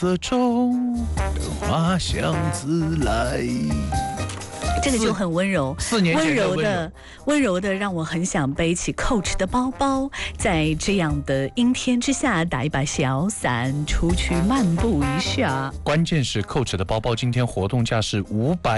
色中，灯花香自来。 这个就很温柔 ，4年前的温柔的，让我很想背起 Coach 的包包，在这样的阴天之下，打一把小伞，出去漫步一下。 关键是 Coach 的包包今天活动价是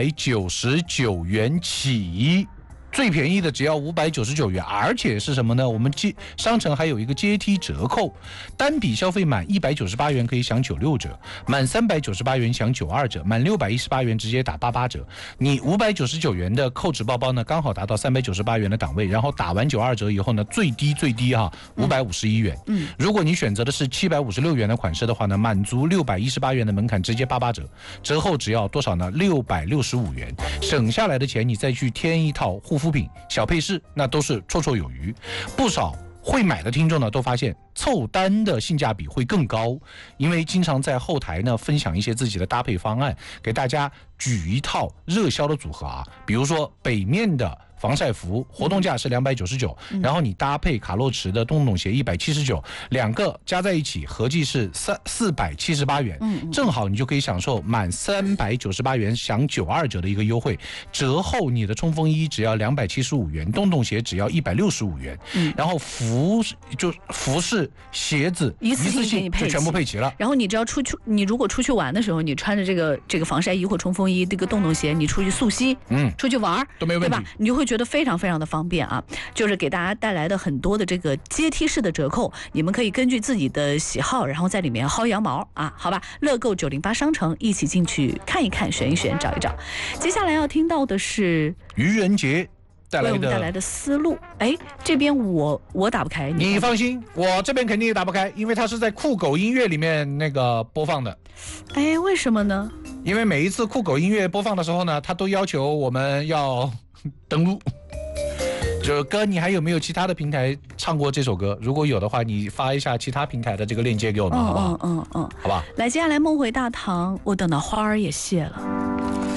599元起。最便宜的只要599元，而且是什么呢？我们商城还有一个阶梯折扣，单笔消费满198元可以享96折，满398元享92折，满618元直接打88折。你599元的Coach包包呢，刚好达到398元的档位，然后打完92折以后呢，最低551元。如果你选择的是756元的款式的话呢，满足618元的门槛，直接88折，折后只要多少呢？665元，省下来的钱你再去添一套护肤品、小配饰，那都是绰绰有余。不少会买的听众呢，都发现凑单的性价比会更高，因为经常在后台呢分享一些自己的搭配方案，给大家举一套热销的组合啊，比如说北面的防晒服活动价是299，然后你搭配卡洛驰的洞洞鞋179，两个加在一起合计是478元，正好你就可以享受满398元享92折的一个优惠，折后你的冲锋衣只要275元，洞洞鞋只要165元，然后服饰、鞋子一次性就全部配齐了。 然后你只要你如果出去玩的时候，你穿着这个防晒衣或冲锋衣，这个洞洞鞋，你出去溯溪，出去玩都没有问题， 对吧？你就会觉得非常非常的方便啊！就是给大家带来的很多的这个阶梯式的折扣，你们可以根据自己的喜好，然后在里面薅羊毛啊，好吧？乐购908商城一起进去看一看、选一选、找一找。接下来要听到的是愚人节为我们带来的思路。哎，这边我打不开， 你放心，我这边肯定也打不开，因为它是在酷狗音乐里面那个播放的。 哎，为什么呢？ 因为每一次酷狗音乐播放的时候呢，它都要求我们要登录。就哥，你还有没有其他的平台唱过这首歌？如果有的话，你发一下其他平台的这个链接给我们，好不好？好吧。 来，接下来梦回大唐，我等到花儿也谢了。